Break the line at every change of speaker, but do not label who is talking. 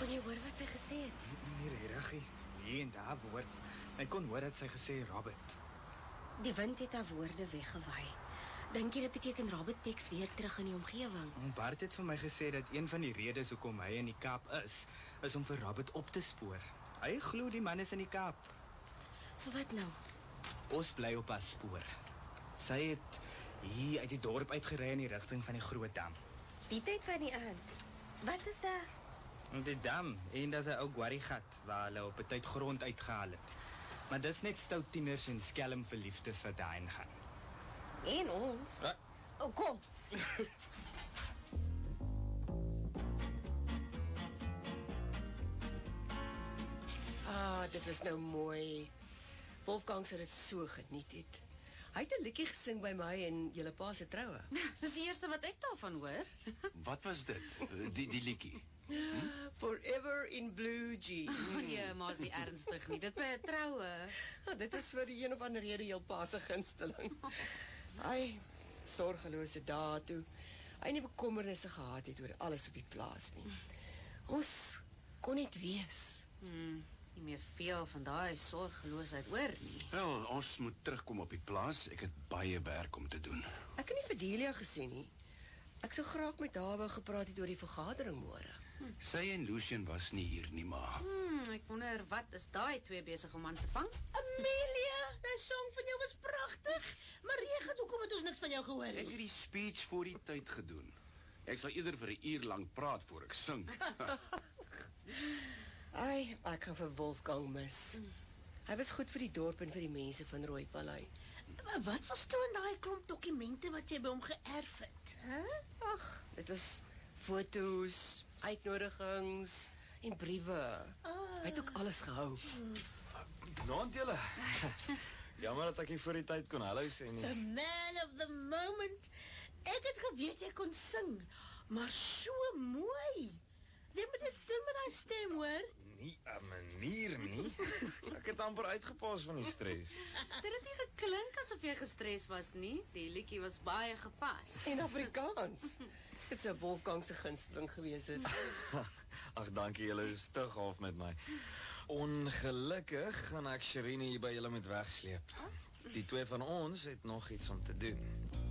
Kon jy hoor wat sy gesê het?
Nee, reggie. Hier en daar woord. Ek kon hoor dat sy gesê Robert.
Die wind het haar woorde weggewaai. Dink jy dit beteken Robert Pex weer terug in die omgewing?
Bart het vir my gesê dat een van die redes hoekom hy in die Kaap is om vir Robert op te spoor. Hy glo die man is in die Kaap.
So wat nou?
Ons bly op haar spoor. Sy het hier uit die dorp uitgery in die rigting van die groot dam.
Die tyd van die aand. Wat is daar?
Die dam, en dat is 'n ou quarrygat waar hulle op 'n tyd grond uitgehaal het. Maar dis net stout tieners en skelm verliefdes wat daarin gaan.
En ons? Oh, kom.
Dit was nou mooi. Wolfgang sê dit so geniet het. Hy het 'n liedjie gesing by my en julle pa se troue.
Dis die eerste wat ek daarvan hoor.
Wat was dit? Die liedjie?
Forever in Blue Jeans.
Nee, maar is nie ernstig nie. Dit by 'n troue.
Dit is vir een of ander rede heel pa se gunsteling. Hy sorgelose dae toe. Hy nie bekommernisse gehad het oor alles op die plaas nie. Ons kon net wees.
Nie meer veel van daai sorgeloosheid oor nie.
Wel, ons moet terugkom op die plaas. Ek het baie werk om te doen.
Ek het nie vir Delia gesien nie. Ek sou graag met haar wou gepraat het oor die vergadering môre.
Sy en Lucien was nie hier nie, ma.
Ek wonder, wat is daai twee besig om aan te vang?
Amelia, die song van jou was pragtig. Maar regen, hoekom het ons niks van jou gehoor
Ek
nie?
het die speech voor die tyd gedoen. Ek sal eerder vir 'n uur lank praat voor ek sing.
Ek gaan vir Wolfgang mis. Hy was goed vir die dorp en vir die mense van Rooivallei.
Wat was toe in daai klomp dokumente wat jy by hom geërf het?
Ag, dit is foto's, uitnodigings en briewe. Hy het ook alles gehou.
Naand julle. Jammer dat ek nie voor die tyd kon hallo sê nie.
The man of the moment. Ek het geweet jy kon sing, maar so mooi. Jy moet dit doen met daai stem, hoor.
Nie 'n manier nie. Ek het amper uitgepas van die stres.
Dit het nie geklink asof jy gestres was nie. Die liedjie was baie gepas.
En Afrikaans. Dit sou Wolfgang se gunsteling gewees het.
Ag, dankie, julle is te gaaf met my. Ongelukkig gaan ek Sherine hier by julle moet wegsleep. Die twee van ons het nog iets om te doen.